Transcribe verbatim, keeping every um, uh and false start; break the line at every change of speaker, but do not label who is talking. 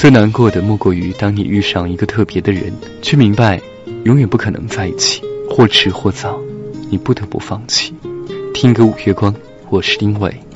最难过的莫过于当你遇上一个特别的人，却明白永远不可能在一起，或迟或早，你不得不放弃。听歌五月光，我是丁伟。